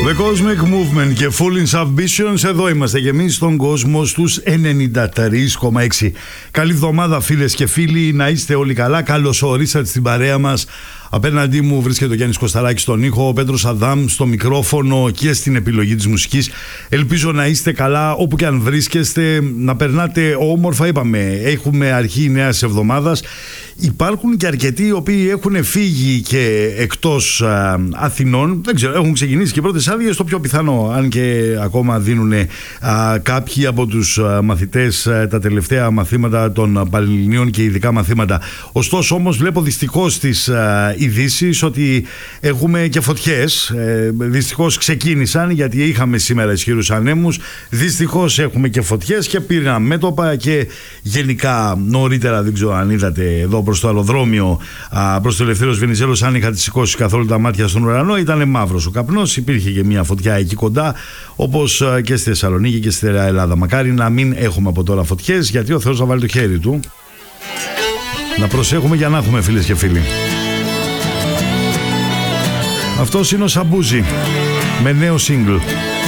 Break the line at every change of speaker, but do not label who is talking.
The Cosmic Movement και Full in Submissions. Εδώ είμαστε και εμείς στον κόσμο στους 93,6. Καλή εβδομάδα φίλες και φίλοι, να είστε όλοι καλά. Καλώς ορίσατε στην παρέα μας. Απέναντί μου βρίσκεται ο Γιάννης Κωσταράκης στον ήχο, ο Πέτρος Αδάμ στο μικρόφωνο και στην επιλογή της μουσικής. Ελπίζω να είστε καλά όπου και αν βρίσκεστε, να περνάτε όμορφα. Είπαμε, έχουμε αρχή νέας εβδομάδας. Υπάρχουν και αρκετοί οι οποίοι έχουν φύγει και εκτός Αθηνών. Δεν ξέρω, έχουν ξεκινήσει και πρώτες άδειες, το πιο πιθανό, αν και ακόμα δίνουν κάποιοι από τους μαθητές τα τελευταία μαθήματα των Πανελληνίων και ειδικά μαθήματα. Ωστόσο όμως βλέπω δυστυχώς στις ειδήσεις ότι έχουμε και φωτιές. Δυστυχώς ξεκίνησαν, γιατί είχαμε σήμερα ισχυρούς ανέμους. Δυστυχώς έχουμε και φωτιές και πήραν μέτωπα και γενικά νωρίτερα, δεν ξέρω αν είδατε εδώ προς το αεροδρόμιο, προς το Ελευθέριος Βενιζέλος, αν είχατε σηκώσει καθόλου τα μάτια στον ουρανό, ήταν μαύρος ο καπνός. Υπήρχε και μια φωτιά εκεί κοντά, όπως και στη Θεσσαλονίκη και στη Στερεά Ελλάδα. Μακάρι να μην έχουμε από τώρα φωτιές, γιατί ο Θεός θα βάλει το χέρι του. Να προσέχουμε για να έχουμε, φίλες και φίλοι. Αυτός είναι ο Σαμπούζι με νέο single.